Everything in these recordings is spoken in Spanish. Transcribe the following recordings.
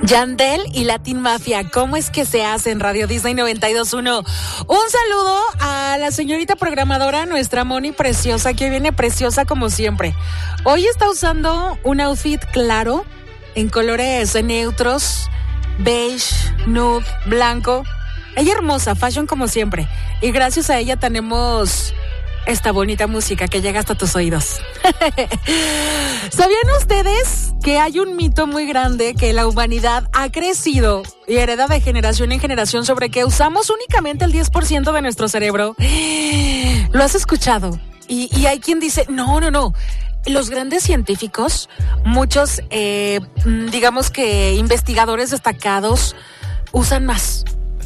Yandel y Latin Mafia, ¿cómo es que se hace en Radio Disney 92.1? Un saludo a la señorita programadora, nuestra Moni preciosa, que viene preciosa como siempre. Hoy está usando un outfit claro, en colores neutros, beige, nude, blanco. Ella hermosa, fashion como siempre. Y gracias a ella tenemos esta bonita música que llega hasta tus oídos. ¿Sabían ustedes que hay un mito muy grande que la humanidad ha crecido y hereda de generación en generación sobre que usamos únicamente el 10% de nuestro cerebro? ¿Lo has escuchado? Y hay quien dice, no. Los grandes científicos, muchos, digamos que investigadores destacados, usan más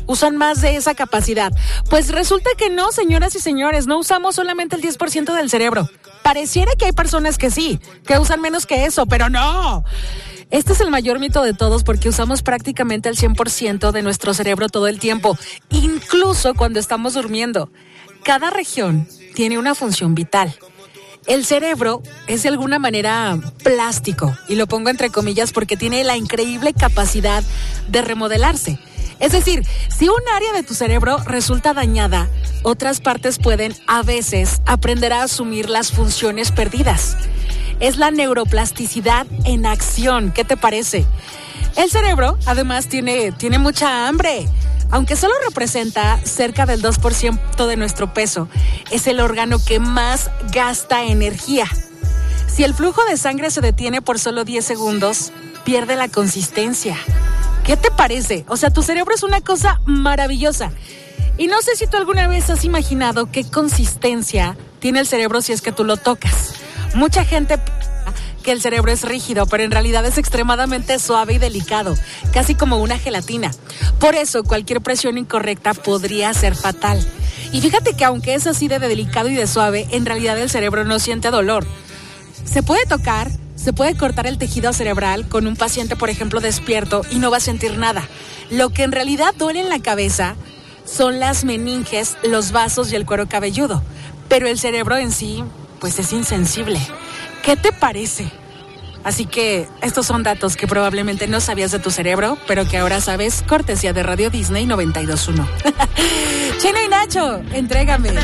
de esa capacidad. Pues resulta que no, señoras y señores, no usamos solamente el 10% del cerebro. Pareciera que hay personas que sí, que usan menos que eso, pero no. Este es el mayor mito de todos porque usamos prácticamente el 100% de nuestro cerebro todo el tiempo, incluso cuando estamos durmiendo. Cada región tiene una función vital. El cerebro es de alguna manera plástico, y lo pongo entre comillas porque tiene la increíble capacidad de remodelarse. Es decir, si un área de tu cerebro resulta dañada, otras partes pueden, a veces, aprender a asumir las funciones perdidas. Es la neuroplasticidad en acción. ¿Qué te parece? El cerebro, además, tiene mucha hambre. Aunque solo representa cerca del 2% de nuestro peso, es el órgano que más gasta energía. Si el flujo de sangre se detiene por solo 10 segundos, pierde la consistencia. ¿Qué te parece? O sea, tu cerebro es una cosa maravillosa. Y no sé si tú alguna vez has imaginado qué consistencia tiene el cerebro si es que tú lo tocas. Mucha gente piensa que el cerebro es rígido, pero en realidad es extremadamente suave y delicado, casi como una gelatina. Por eso, cualquier presión incorrecta podría ser fatal. Y fíjate que aunque es así de delicado y de suave, en realidad el cerebro no siente dolor. Se puede tocar, se puede cortar el tejido cerebral con un paciente, por ejemplo, despierto y no va a sentir nada. Lo que en realidad duele en la cabeza son las meninges, los vasos y el cuero cabelludo. Pero el cerebro en sí, pues es insensible. ¿Qué te parece? Así que estos son datos que probablemente no sabías de tu cerebro, pero que ahora sabes, cortesía de Radio Disney 92.1. Chino y Nacho, entrégame.